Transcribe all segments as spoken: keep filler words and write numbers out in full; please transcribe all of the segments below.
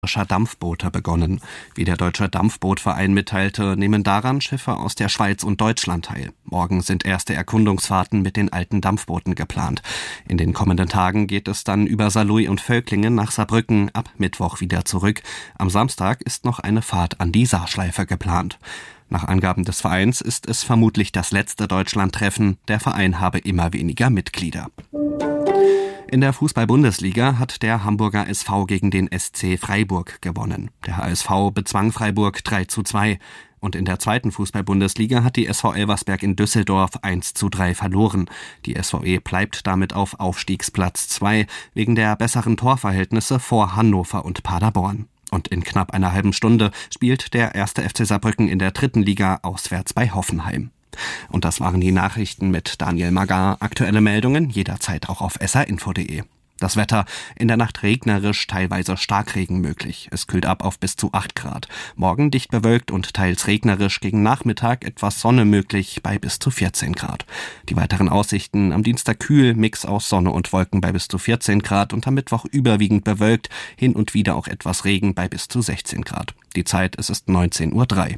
Dampfboote begonnen. Wie der Deutsche Dampfbootverein mitteilte, nehmen daran Schiffe aus der Schweiz und Deutschland teil. Morgen sind erste Erkundungsfahrten mit den alten Dampfbooten geplant. In den kommenden Tagen geht es dann über Saarlouis und Völklingen nach Saarbrücken, ab Mittwoch wieder zurück. Am Samstag ist noch eine Fahrt an die Saarschleife geplant. Nach Angaben des Vereins ist es vermutlich das letzte Deutschlandtreffen. Der Verein habe immer weniger Mitglieder. In der Fußball-Bundesliga hat der Hamburger S V gegen den S C Freiburg gewonnen. Der H S V bezwang Freiburg drei zu zwei. Und in der zweiten Fußball-Bundesliga hat die S V Elversberg in Düsseldorf eins zu drei verloren. Die S V E bleibt damit auf Aufstiegsplatz zwei wegen der besseren Torverhältnisse vor Hannover und Paderborn. Und in knapp einer halben Stunde spielt der erste F C Saarbrücken in der dritten Liga auswärts bei Hoffenheim. Und das waren die Nachrichten mit Daniel Magar. Aktuelle Meldungen jederzeit auch auf s r info punkt d e. Das Wetter: in der Nacht regnerisch, teilweise Starkregen möglich. Es kühlt ab auf bis zu acht Grad. Morgen dicht bewölkt und teils regnerisch, gegen Nachmittag etwas Sonne möglich bei bis zu vierzehn Grad. Die weiteren Aussichten: am Dienstag kühl, Mix aus Sonne und Wolken bei bis zu vierzehn Grad und am Mittwoch überwiegend bewölkt, hin und wieder auch etwas Regen bei bis zu sechzehn Grad. Die Zeit: es ist neunzehn Uhr drei.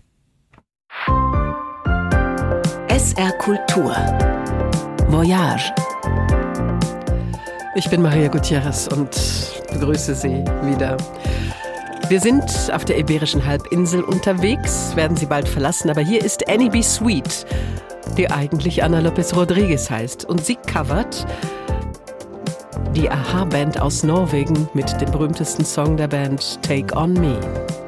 S R Kultur Voyage. Ich bin Maria Gutierrez und begrüße Sie wieder. Wir sind auf der Iberischen Halbinsel unterwegs, werden sie bald verlassen, aber hier ist Annie B. Sweet, die eigentlich Ana López Rodriguez heißt, und sie covert die A-ha-Band aus Norwegen mit dem berühmtesten Song der Band, Take On Me.